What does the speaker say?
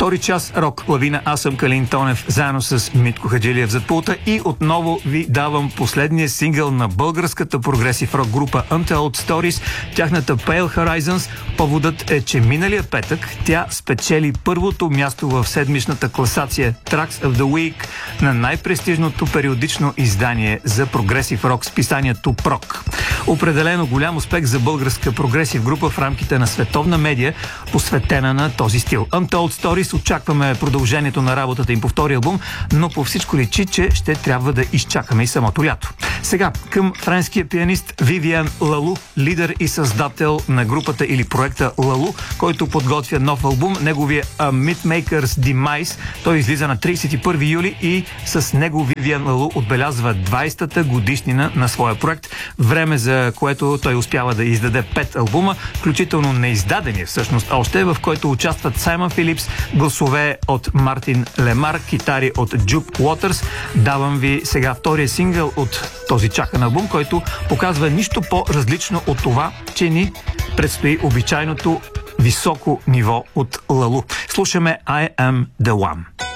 Втори час рок лавина. Аз съм Калин Тонев, заедно с Митко Хаджилиев зад пулта и отново ви давам последния сингъл на българската прогресив рок група Untold Stories, тяхната Pale Horizons. Поводът е, че миналия петък тя спечели първото място в седмичната класация Tracks of the Week на най-престижното периодично издание за прогресив рок, списанието Прок. Определено голям успех за българска прогресив група в рамките на световна медия, посветена на този стил. Untold Stories, очакваме продължението на работата им по втори албум, но по всичко личи, че ще трябва да изчакаме и самото лято. Сега към френския пианист Вивиан Лалу, лидер и създател на групата или проекта Лалу, който подготвя нов албум, неговия Mythmaker's Demise. Той излиза на 31 юли и с него Вивиан Лалу отбелязва 20-та годишнина на своя проект, време за което той успява да издаде 5 албума, включително неиздадени всъщност още, в който участват Саймън Филипс, гласове от Мартин Лемар, китари от Джуб Уотърс. Давам ви сега втория сингъл от този чакан албум, който показва нищо по-различно от това, че ни предстои обичайното високо ниво от Лалу. Слушаме I Am The One.